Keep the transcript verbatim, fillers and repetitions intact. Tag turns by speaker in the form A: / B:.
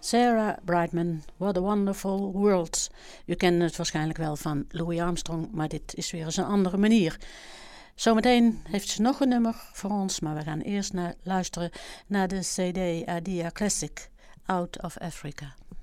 A: Sarah Brightman, What a Wonderful World. U kent het waarschijnlijk wel van Louis Armstrong, maar dit is weer eens een andere manier. Zometeen heeft ze nog een nummer voor ons, maar we gaan eerst naar, luisteren naar de C D Adia Classic, Out of Africa.